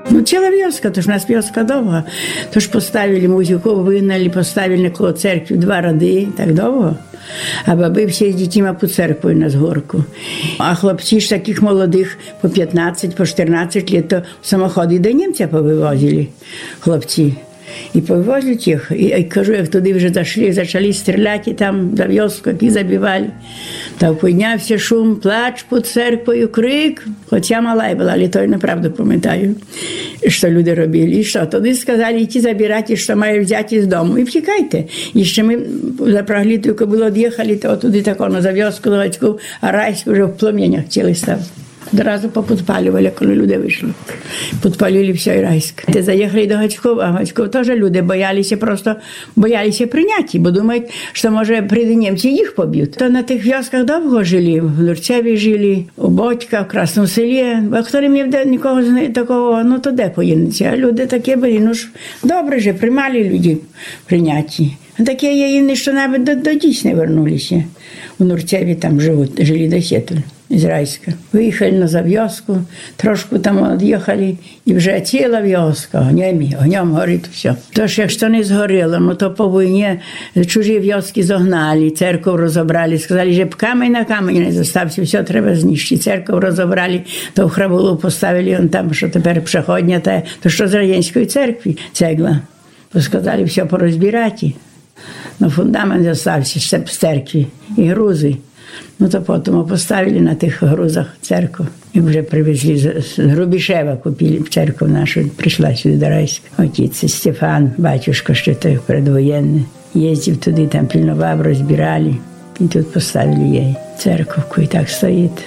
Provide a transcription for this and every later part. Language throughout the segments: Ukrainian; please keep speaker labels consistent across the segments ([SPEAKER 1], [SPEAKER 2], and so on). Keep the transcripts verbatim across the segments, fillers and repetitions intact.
[SPEAKER 1] Ну, ціла вёска, то ж у нас вёска довга. То ж поставили музику, вигнали, поставили коло церкви два ради, так довго. А баби всі з дітьми по церкву на згорку. А хлопці ж таких молодих по п'ятнадцять, по чотирнадцять літ, то самоходи до німця повивозили хлопці. І повивозять їх. І, і кажу, як туди вже зайшли, почали стріляти там за вёску, які забивали. Та піднявся шум, плач під церквою, крик. Хоча мала я була, але то я неправду пам'ятаю, що люди робили. І що? Тоді сказали, йти забирати, що мають взяти з дому. І втікайте. І ще ми запрягли, тільки було від'їхали, то туди тако за вёску, Лугацьку, а Райську вже в пламенях цілий став. Одразу поподпалювали, коли люди вийшли. Підпалили все і Райськ. Те заїхали до Гацькова, а Гацьков теж люди боялися, просто боялися прийняти, бо думають, що, може, прийде німці і їх поб'ють. То на тих в'язках довго жили, в Лурцеві жили, у Бодька, в Красному селі. А хто не мав нікого такого, ну то де поїдеться? А люди такі були, ну ж, добре же, приймали люди прийняті. А такі є, що навіть до, до дійс не вернулися. У Нурцеві там живуть, жили до Сєтуль. З Райська. Виїхали на зав'язку, трошки там від'їхали, і вже ціла в'язка, огнем, огнем горить все. Тож, якщо не згоріло, ну то по війні чужі в'язки загнали, церкву розібрали, сказали, що камінь на камінь не залишився, все треба знищити. Церкву розібрали, то в Храбулу поставили, он там, що тепер Пшеходня, та, то що з Радянської церкви цегла. Сказали, все порозбирати. Но фундамент залишився ще з церкви і грузи. Ну, то потім поставили на тих грузах церкву. І вже привезли з Грубішева, купили церкву нашу, прийшла сюди до Райська. Отець Стефан, батюшка, ще той передвоєнний. Їздив туди, там пильнував, розбирали. І тут поставили їй церковку, і так стоїть.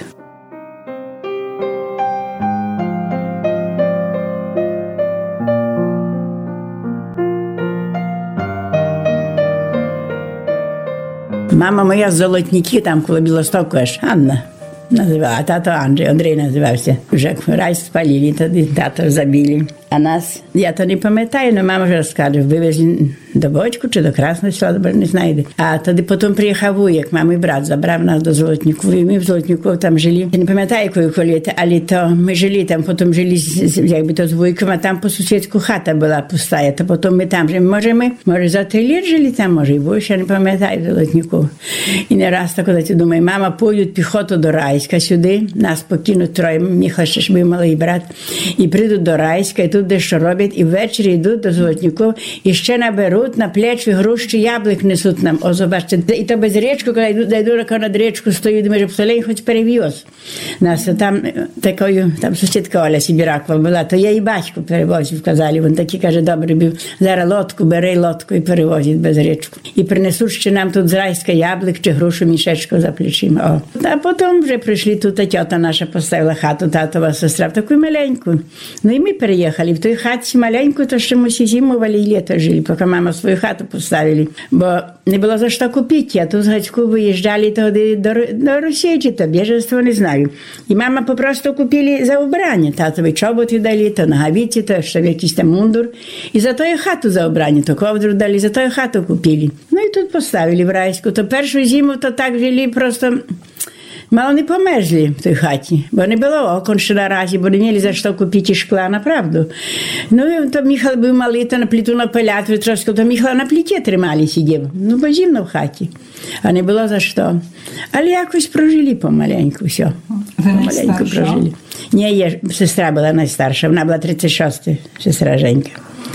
[SPEAKER 1] Мама моя з Золотники, там коло Білостоку аж, Анна називала, а тато Андрій, Андрій називався. Вже рай спалили, тоді тато забили. А нас, я то не пам'ятаю, але мама вже розкаже, вивезли до Бодьку чи до Красного Села, не знайде. А тоді потім приїхав Вуєк, мамий брат, забрав нас до Золотнику. І ми в Золотнику там жили. Я не пам'ятаю, якою коліти, але то ми жили там, потім жили, якби то з Вуєком, а там по сусідську хата була пустая, то потім ми там жили. Може ми, може за три літ жили там, може і більше, я не пам'ятаю в Золотнику. І не раз так, коли ти думаю, мама, поїдуть піхоту до Райська сюди, нас покинуть троє, Міха ще ж був малий брат, і прийдуть до Райська, і тут дещо роблять, і ввечері йдуть до Золотників, і ще наберуть на плечі груші яблук несуть нам. О, побачите, і то без річку, коли йду, йду над річку, стою, думаю, що Псалень хоч перевіз нас. Там такою, там сусідка Оля Сибіракова була, то я і батько перевозив, казали. Він такий, каже, добре був, зараз лодку, бери лодку і перевозить без річку. І принесуть ще нам тут з Райська яблук чи грушу мішечку за плечима. О. А потім вже прийшли тут, а тьота наша поставила хату, татова сестра, в таку маленьку. Ну і ми переїхали в той хаті маленьку, то ще ми всі зимували і літо жили, поки мама свою хату поставили. Бо не було за що купити, а тут з Гацьку виїжджали тоді до, до Росії, чи то біженство, не знаю. І мама попросту купили за убрання, татові чоботи дали, то ногавиці, то ще якийсь там мундур. І за тою хату за убрання, то ковдру дали, за тою хату купили. Ну і тут поставили в Райську. То першу зиму то так жили просто... Мало не померзли в той хаті, бо не було окон ще наразі, бо не мали за що купити шкла, направду. Ну, то Михайло був малий, то на плиту напиляти трошки, то Михайло на плиті тримали, сидів. Ну, бо зимно в хаті, а не було за що. Але якось прожили помаленьку, все.
[SPEAKER 2] Ви найстарша?
[SPEAKER 1] Ні, є, сестра була найстарша, вона була тридцять шоста, сестра Женька.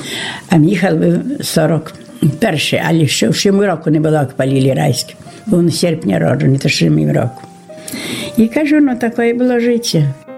[SPEAKER 1] А Михайло був сорок перший, але ще в сьому року не було, як палили Райське. Був в серпні роджений, то сьомий року. І кажу, ну, таке було життя.